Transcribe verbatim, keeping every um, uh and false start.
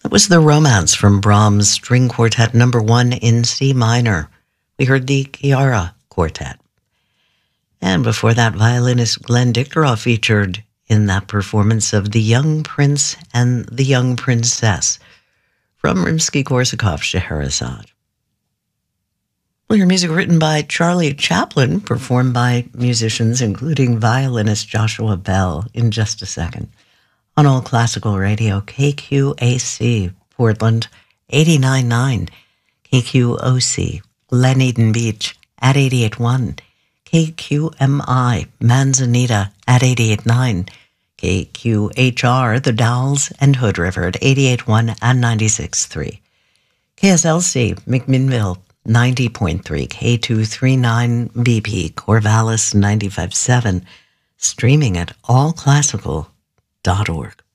It was the Romance from Brahms String Quartet number one in C minor. We heard the Chiara Quartet. And before that, violinist Glenn Dicteroff featured in that performance of The Young Prince and the Young Princess from Rimsky-Korsakov's Scheherazade. Well, your music written by Charlie Chaplin, performed by musicians including violinist Joshua Bell in just a second. On All Classical Radio, K Q A C, Portland, eighty-nine point nine, K Q O C, Glen Eden Beach, at eighty-eight point one, K Q M I, Manzanita, at eighty-eight point nine, K Q H R, The Dalles and Hood River, at eighty-eight point one and ninety-six point three, K S L C, McMinnville, ninety point three, K two thirty-nine B P, Corvallis, ninety-five point seven, streaming at all classical dot org.